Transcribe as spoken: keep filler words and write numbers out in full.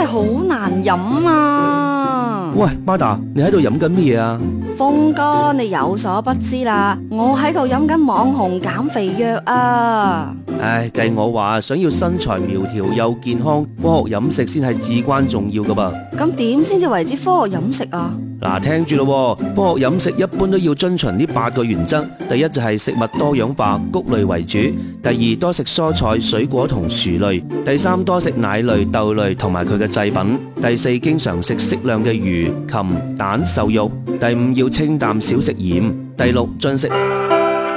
好難飲啊！ 喂，巴達，你喺度飲緊乜嘢啊？ 峰哥，你有所不知啦，我喺度飲緊網紅減肥藥啊！ 唉，計我話，想要身材苗條又健康，科學飲食先係至關重要噶噃。 咁點先至為之科學飲食啊？ 嗱，聽住咯，科學飲食一般都要遵循呢八個原則。第一就係食物多樣化，穀類為主；第二多食蔬菜、水果同薯類；第三多食奶類、豆類同埋佢嘅製品；第四經常食適量嘅魚、禽、蛋、瘦肉；第五要清淡少食鹽；第六進食。